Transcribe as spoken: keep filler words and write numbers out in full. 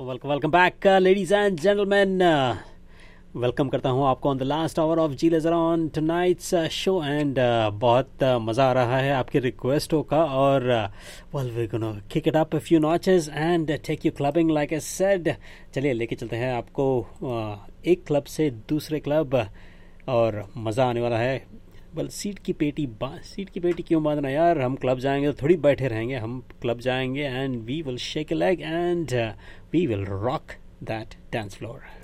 Welcome welcome back ladies and gentleman. Welcome करता हूँ आपको on the last hour of ji laser on tonight's show and बहुत uh, मज़ा आ रहा है आपके रिक्वेस्टों का और well we gonna kick it up a few notches and take you clubbing like I said. चलिए लेके चलते हैं आपको uh, एक क्लब से दूसरे क्लब और मज़ा आने वाला है। बल सीट की पेटी बा सीट की पेटी क्यों बांधना यार, हम क्लब जाएंगे तो थोड़ी बैठे रहेंगे, हम क्लब जाएंगे and we will shake a leg and we will rock that dance floor.